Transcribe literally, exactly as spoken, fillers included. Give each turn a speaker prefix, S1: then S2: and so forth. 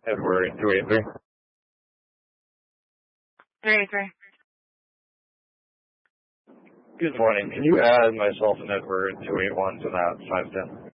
S1: Edward two eight three.
S2: three eight three.
S1: Good morning. Can you add myself and Edward two eight one to that five ten?